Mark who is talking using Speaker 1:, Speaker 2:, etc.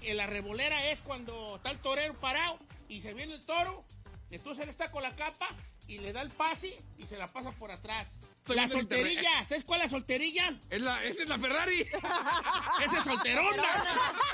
Speaker 1: la revolera es cuando está el torero parado y se viene el toro. Entonces él está con la capa y le da el pase y se la pasa por atrás. La solterilla, ¿sabes cuál es la solterilla?
Speaker 2: Es la Ferrari.
Speaker 1: ¡Esa es solterona!